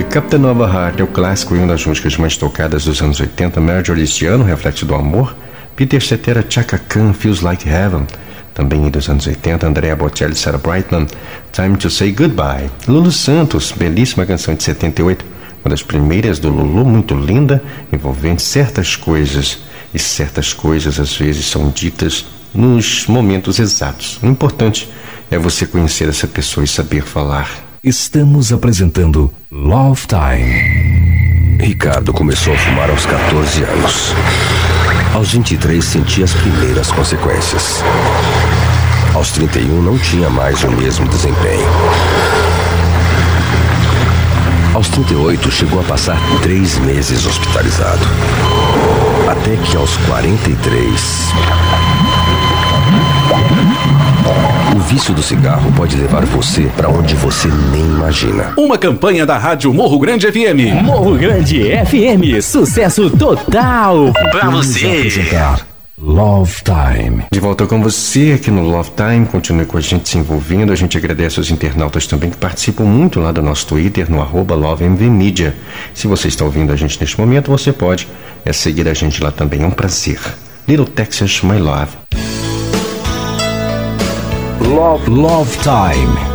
Wake Up the Nova Heart é o clássico e uma das músicas mais tocadas dos anos 80. Marjorie Estiano, Reflexo do Amor. Peter Cetera, Chaka Khan, Feels Like Heaven, também dos anos 80. Andrea Bocelli, Sarah Brightman, Time to Say Goodbye. Lulu Santos, belíssima canção de 78, uma das primeiras do Lulu, muito linda, envolvendo certas coisas, e certas coisas às vezes são ditas nos momentos exatos. O importante é você conhecer essa pessoa e saber falar. Estamos apresentando Love Time. Ricardo começou a fumar aos 14 anos. Aos 23 sentia as primeiras consequências. Aos 31 não tinha mais o mesmo desempenho. Aos 38 chegou a passar 3 meses hospitalizado. Até que aos 43... O vício do cigarro pode levar você para onde você nem imagina. Uma campanha da Rádio Morro Grande FM. Morro Grande FM, sucesso total pra você. Love Time. De volta com você aqui no Love Time. Continue com a gente se envolvendo. A gente agradece aos internautas também que participam muito lá do nosso Twitter, no @LoveMVMedia. Se você está ouvindo a gente neste momento, você pode seguir a gente lá também. É um prazer. Little Texas, My Love. Love Time.